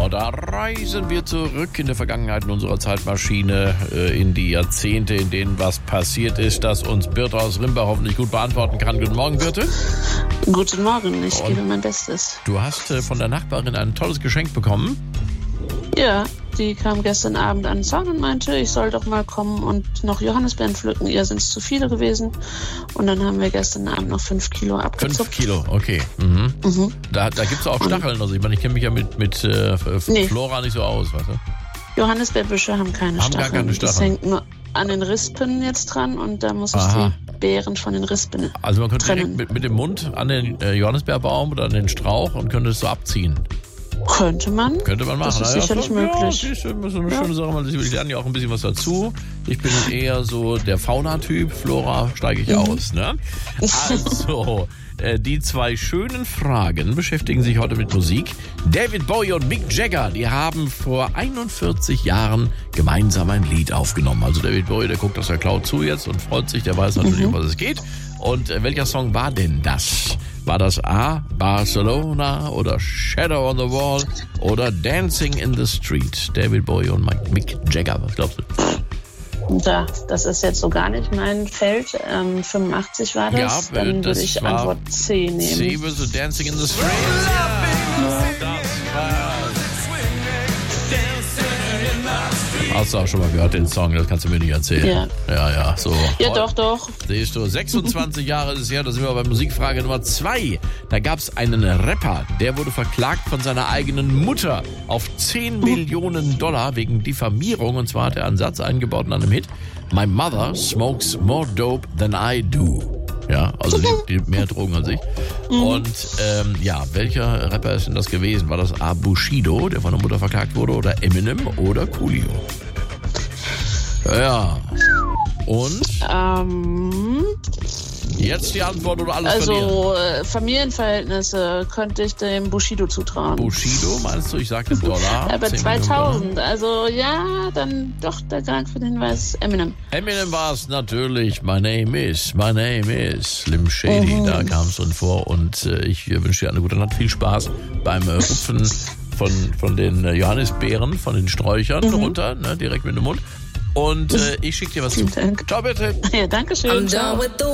da reisen wir zurück in der Vergangenheit in unserer Zeitmaschine, in die Jahrzehnte, in denen was passiert ist, das uns Birte aus Rimbach hoffentlich gut beantworten kann. Guten Morgen, Birte. Guten Morgen, ich gebe mein Bestes. Du hast von der Nachbarin ein tolles Geschenk bekommen. Ja, die kam gestern Abend an den Zaun und meinte, ich soll doch mal kommen und noch Johannisbeeren pflücken. Ihr sind es zu viele gewesen. Und dann haben wir gestern Abend noch 5 Kilo abgezupft. 5 Kilo, okay. Mhm. Mhm. Da gibt es auch Stacheln. Also ich meine, ich kenne mich ja mit Flora nicht so aus, weißt du? Johannisbeerbüsche haben keine Stacheln. Gar keine Stacheln. Das hängt nur an den Rispen jetzt dran und da muss ich die Beeren von den Rispen Also man könnte trennen. direkt mit dem Mund an den Johannisbeerbaum oder an den Strauch und könnte es so abziehen. Könnte man machen. Das ist sicherlich möglich. Ja, das ist so eine schöne Sache. Ich lerne ja auch ein bisschen was dazu. Ich bin eher so der Fauna-Typ. Flora steige ich aus. Ne? Also, die zwei schönen Fragen beschäftigen sich heute mit Musik. David Bowie und Mick Jagger, die haben vor 41 Jahren gemeinsam ein Lied aufgenommen. Also David Bowie, der guckt aus der Cloud zu jetzt und freut sich. Der weiß natürlich, um was es geht. Und welcher Song war denn das? War das A, Barcelona oder Shadow on the Wall oder Dancing in the Street? David Bowie und Mick Jagger, was glaubst du? Ja, das ist jetzt so gar nicht mein Feld. 85 war das. Ja, dann würde ich Antwort C nehmen. C würde Dancing in the Street. Ja, das war... Hast du auch schon mal gehört, den Song, das kannst du mir nicht erzählen. Ja, so. Ja, doch. Siehst du, 26 Jahre ist es her, da sind wir bei Musikfrage Nummer 2. Da gab es einen Rapper, der wurde verklagt von seiner eigenen Mutter auf $10 Millionen wegen Diffamierung. Und zwar hat er einen Satz eingebaut in einem Hit. My mother smokes more dope than I do. Ja, also die mehr Drogen als ich. Und welcher Rapper ist denn das gewesen? War das A. Bushido, der von der Mutter verklagt wurde, oder Eminem oder Coolio? Ja. Und? Jetzt die Antwort oder alles verlieren? Also Familienverhältnisse könnte ich dem Bushido zutrauen. Bushido, meinst du? Ich sag den Dollar. Aber 2000, also ja, dann doch der Dank für den Hinweis Eminem. Eminem war es natürlich. My name is Slim Shady. Da kam es drin vor und ich wünsche dir eine gute Nacht. Viel Spaß beim Rupfen von den Johannisbeeren, von den Sträuchern runter, ne, direkt mit dem Mund. Und ich schicke dir was zu. Dank. Ciao, bitte. Ja, danke schön.